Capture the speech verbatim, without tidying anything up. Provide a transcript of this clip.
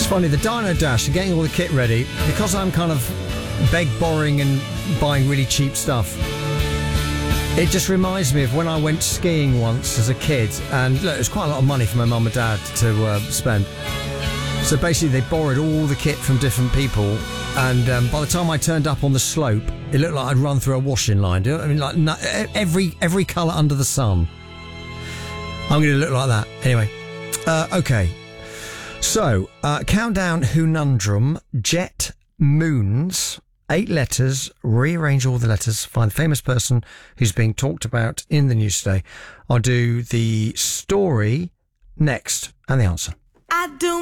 funny, the Dino Dash and getting all the kit ready, because I'm kind of beg borrowing and buying really cheap stuff. It just reminds me of when I went skiing once as a kid, and look, it was quite a lot of money for my mum and dad to uh, spend. So basically, they borrowed all the kit from different people, and um, by the time I turned up on the slope, it looked like I'd run through a washing line. Do you know what I mean? Like no, every every colour under the sun. I'm going to look like that anyway. Uh, okay. So, uh, countdown Hoonundrum, Jet Moons, eight letters, rearrange all the letters, find the famous person who's being talked about in the news today. I'll do the story next and the answer. I do